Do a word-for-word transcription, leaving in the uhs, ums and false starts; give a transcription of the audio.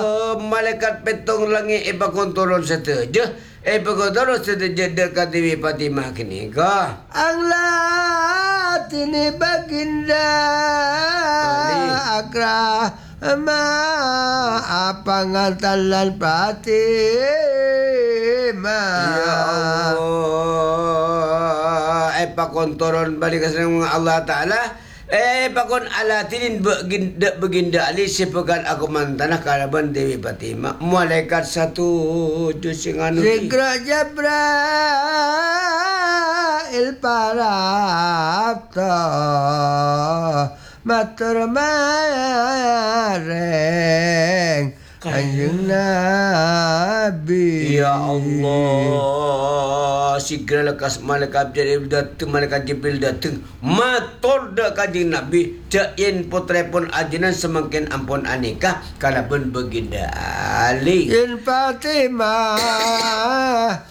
malaikat petong langit iba kontrol sateja. Eh pakontrol sateja dekat Dewi Fatimah kini ka. Ang lahat ini baginda akra ma apangantalan Fatimah. Ya Allah. Eh pakontrol balik ke Allah Ta'ala. Eh, pakon alatinin baginda baginda ali sepekan aku mantanah kalaban Dewi Fatimah. Malaikat satu jusing anu. Segera Jabrail parapta matur mareng Kanjeng Nabi. Ya Allah, segera lekas malaikat Jibril datang, malaikat Jibril datang. Matur dak Kanjeng Nabi, jain putrepun ajenan semakin ampun anika kalaban baginda Ali. In Fatimah